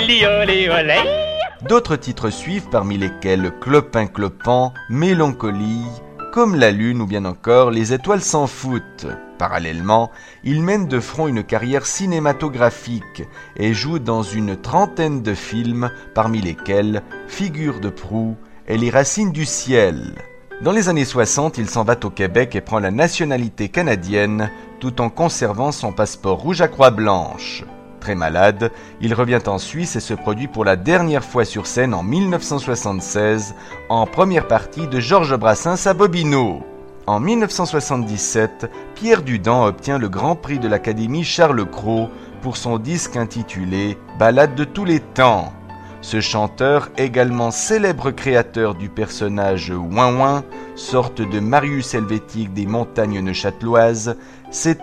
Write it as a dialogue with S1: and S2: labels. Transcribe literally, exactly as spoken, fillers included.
S1: Olé, olé, olé.
S2: D'autres titres suivent, parmi lesquels Clopin Clopant, Mélancolie, Comme la lune ou bien encore Les étoiles s'en foutent. Parallèlement, il mène de front une carrière cinématographique et joue dans une trentaine de films, parmi lesquels Figure de proue et Les racines du ciel. Dans les années soixante, il s'en va au Québec et prend la nationalité canadienne tout en conservant son passeport rouge à croix blanche. Très malade, il revient en Suisse et se produit pour la dernière fois sur scène en mille neuf cent soixante-seize en première partie de Georges Brassens à Bobino. En mille neuf cent soixante-dix-sept, Pierre Dudant obtient le Grand Prix de l'Académie Charles Cros pour son disque intitulé « Ballade de tous les temps ». Ce chanteur, également célèbre créateur du personnage Ouin Ouin, sorte de Marius Helvétique des montagnes neuchâteloises, s'est